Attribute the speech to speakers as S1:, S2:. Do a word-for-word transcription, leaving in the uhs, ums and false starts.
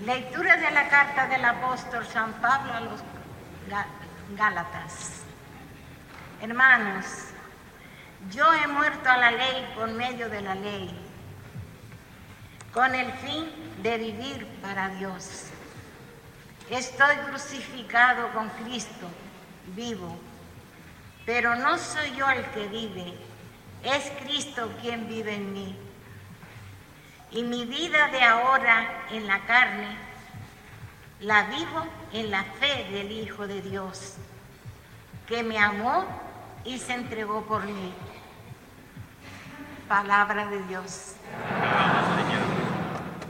S1: Lectura de la carta del apóstol San Pablo a los Gálatas. Hermanos, yo he muerto a la ley por medio de la ley, con el fin de vivir para Dios. Estoy crucificado con Cristo, vivo, pero no soy yo el que vive, es Cristo quien vive en mí. Y mi vida de ahora en la carne, la vivo en la fe del Hijo de Dios, que me amó y se entregó por mí. Palabra de Dios.